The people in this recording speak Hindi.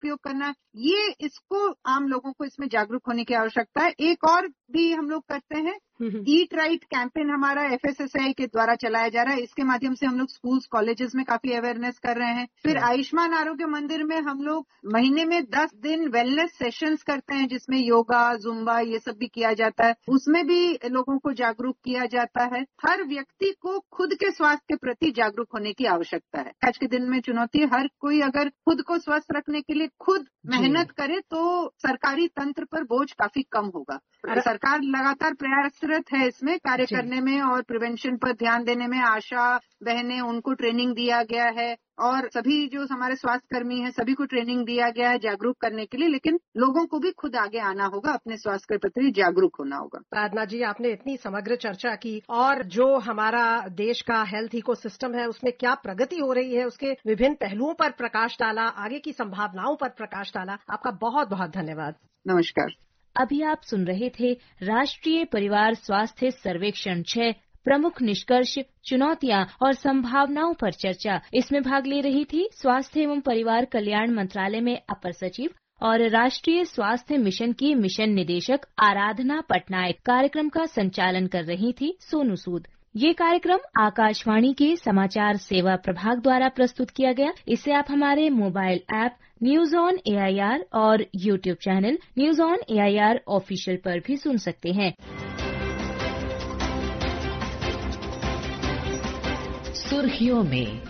उपयोग करना है, ये इसको आम लोगों को इसमें जागरूक होने की आवश्यकता है। एक और भी हम लोग करते हैं, ईट राइट कैंपेन हमारा FSSAI के द्वारा चलाया जा रहा है। इसके माध्यम से हम लोग स्कूल्स कॉलेजेस में काफी अवेयरनेस कर रहे हैं। फिर आयुष्मान आरोग्य मंदिर में हम लोग महीने में 10 दिन वेलनेस सेशंस करते हैं, जिसमें योगा, जुम्बा ये सब भी किया जाता है। उसमें भी लोगों को जागरूक किया जाता है। हर व्यक्ति को खुद के स्वास्थ्य के प्रति जागरूक होने की आवश्यकता है। आज के दिन में चुनौती है, हर कोई अगर खुद को स्वस्थ रखने के लिए खुद मेहनत करे तो सरकारी तंत्र पर बोझ काफी कम होगा। सरकार लगातार प्रयासरत है इसमें कार्य करने में और प्रिवेंशन पर ध्यान देने में। आशा बहनें, उनको ट्रेनिंग दिया गया है और सभी जो हमारे स्वास्थ्य कर्मी हैं सभी को ट्रेनिंग दिया गया है जागरूक करने के लिए। लेकिन लोगों को भी खुद आगे आना होगा, अपने स्वास्थ्य के प्रति जागरूक होना होगा। साधना जी, आपने इतनी समग्र चर्चा की और जो हमारा देश का हेल्थ इकोसिस्टम है उसमें क्या प्रगति हो रही है उसके विभिन्न पहलुओं पर प्रकाश डाला, आगे की संभावनाओं पर प्रकाश डाला। आपका बहुत बहुत धन्यवाद। नमस्कार। अभी आप सुन रहे थे राष्ट्रीय परिवार स्वास्थ्य सर्वेक्षण 6 प्रमुख निष्कर्ष, चुनौतियां और संभावनाओं पर चर्चा। इसमें भाग ले रही थी स्वास्थ्य एवं परिवार कल्याण मंत्रालय में अपर सचिव और राष्ट्रीय स्वास्थ्य मिशन की मिशन निदेशक आराधना पटनायक। कार्यक्रम का संचालन कर रही थी सोनू सूद। ये कार्यक्रम आकाशवाणी के समाचार सेवा प्रभाग द्वारा प्रस्तुत किया गया। इसे आप हमारे mobile app news on AIR और YouTube channel news on AIR official पर भी सुन सकते हैं। सुर्खियों में